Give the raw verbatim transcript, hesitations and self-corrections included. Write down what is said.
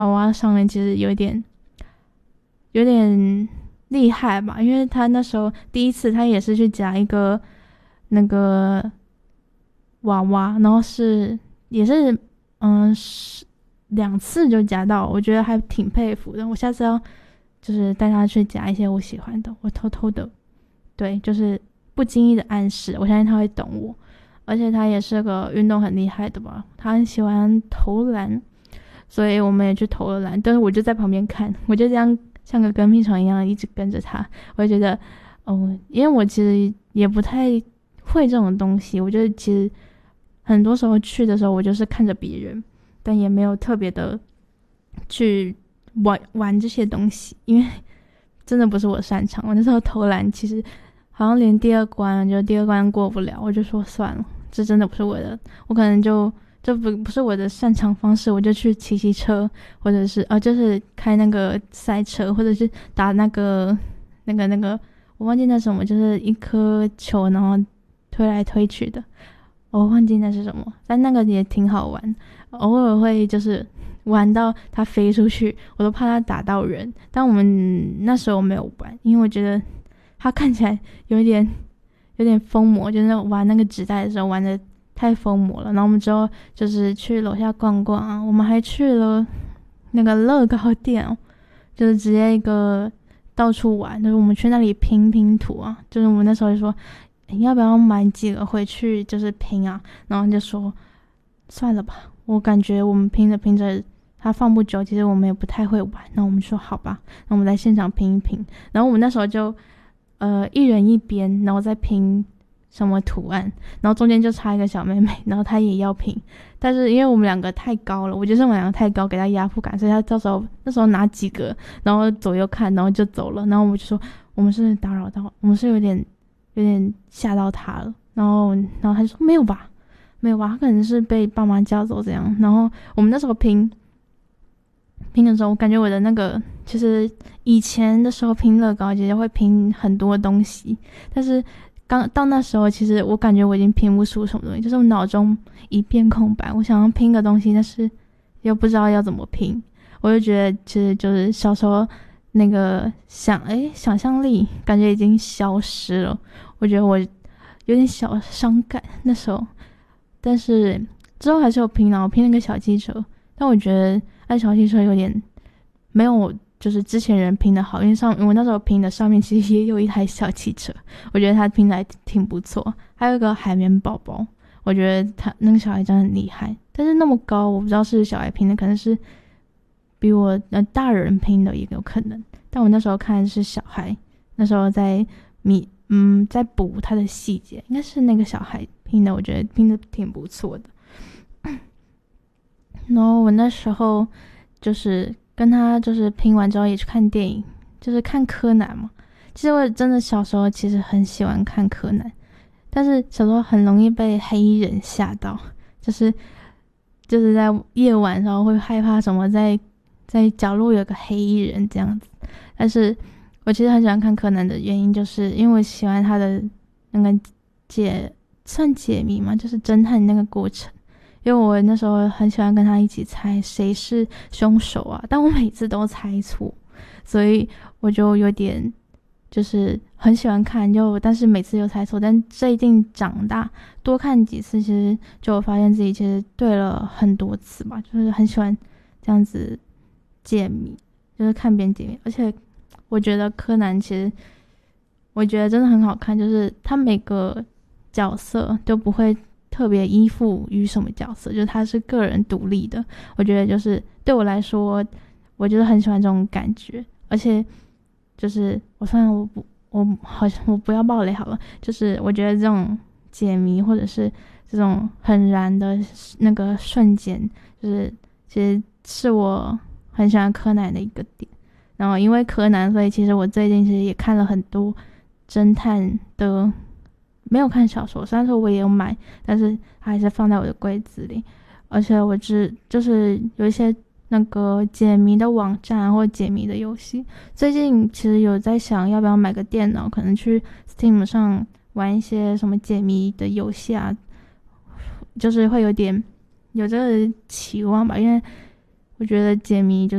娃娃上面其实有点有点厉害吧，因为他那时候第一次他也是去夹一个那个娃娃，然后是也是嗯是两次就夹到，我觉得还挺佩服的。我下次要就是带他去夹一些我喜欢的，我偷偷的，对，就是不经意的暗示，我相信他会懂我。而且他也是个运动很厉害的吧，他很喜欢投篮，所以我们也去投了篮，但是我就在旁边看，我就这样像个跟屁虫一样一直跟着他。我就觉得，哦，因为我其实也不太会这种东西，我觉得其实很多时候去的时候，我就是看着别人，但也没有特别的去玩玩这些东西，因为真的不是我擅长。我那时候投篮其实好像连第二关，就第二关过不了，我就说算了，这真的不是我的，我可能就这不不是我的擅长方式，我就去骑骑车，或者是呃，就是开那个赛车，或者是打那个那个那个，我忘记那什么，就是一颗球，然后推来推去的，我忘记那是什么，但那个也挺好玩，偶尔会就是玩到它飞出去，我都怕它打到人，但我们那时候没有玩，因为我觉得它看起来有一点有点疯魔，就是玩那个纸袋的时候玩的太疯魔了。然后我们之后就是去楼下逛逛啊，我们还去了那个乐高店哦，就是直接一个到处玩，就是我们去那里拼拼图啊，就是我们那时候就说，你要不要买几个回去就是拼啊？然后就说算了吧，我感觉我们拼着拼着它放不久，其实我们也不太会玩。那我们说好吧，那我们在现场拼一拼。然后我们那时候就呃一人一边，然后再拼什么图案，然后中间就差一个小妹妹，然后她也要拼，但是因为我们两个太高了，我觉得我们两个太高，给她压迫感，所以她到时候那时候拿几个，然后左右看，然后就走了，然后我们就说我们是打扰到，我们是有点有点吓到她了，然后然后她就说没有吧，没有吧，她可能是被爸妈叫走这样，然后我们那时候拼。拼的时候，我感觉我的那个，其实以前的时候拼乐高，其实会拼很多东西，但是刚到那时候，其实我感觉我已经拼不出什么东西，就是我脑中一片空白。我想要拼个东西，但是又不知道要怎么拼，我就觉得其实就是小时候那个想，哎，想象力感觉已经消失了。我觉得我有点小伤感那时候，但是之后还是有拼啊，我拼那个小汽车，但我觉得那小汽车有点没有就是之前人拼的好，因为上我那时候拼的上面其实也有一台小汽车，我觉得他拼的还挺不错。还有一个海绵宝宝，我觉得他那个小孩真的很厉害，但是那么高，我不知道是小孩拼的，可能是比我呃大人拼的也有可能。但我那时候看的是小孩，那时候在米嗯在补他的细节，应该是那个小孩拼的，我觉得拼的挺不错的。然后我那时候就是跟他就是拼完之后也去看电影，就是看柯南嘛。其实我真的小时候其实很喜欢看柯南，但是小时候很容易被黑衣人吓到，就是就是在夜晚的时候会害怕什么在在角落有个黑衣人这样子。但是我其实很喜欢看柯南的原因，就是因为我喜欢他的那个解算解谜嘛，就是侦探那个过程。因为我那时候很喜欢跟他一起猜谁是凶手啊，但我每次都猜错，所以我就有点就是很喜欢看，就但是每次又猜错。但最近长大多看几次，其实就发现自己其实对了很多次吧，就是很喜欢这样子解谜，就是看别人解谜。而且我觉得柯南其实我觉得真的很好看，就是他每个角色都不会特别依附于什么角色，就是他是个人独立的。我觉得就是对我来说，我就是很喜欢这种感觉。而且就是我算了，我不，我好像我不要爆雷好了。就是我觉得这种解谜或者是这种很燃的那个瞬间，就是其实是我很喜欢柯南的一个点。然后因为柯南，所以其实我最近其实也看了很多侦探的。没有看小说，虽然说我也有买，但是它还是放在我的柜子里。而且我只就是有一些那个解谜的网站或解谜的游戏，最近其实有在想要不要买个电脑，可能去 Steam 上玩一些什么解谜的游戏啊，就是会有点有这个期望吧。因为我觉得解谜就